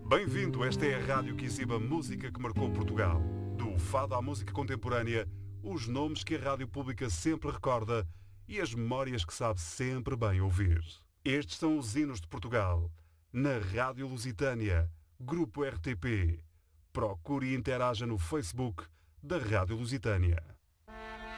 Bem-vindo, esta é a rádio que exibe a música que marcou Portugal. Do fado à música contemporânea, os nomes que a rádio pública sempre recorda e as memórias que sabe sempre bem ouvir. Estes são os hinos de Portugal, na Rádio Lusitânia, Grupo RTP. Procure e interaja no Facebook da Rádio Lusitânia.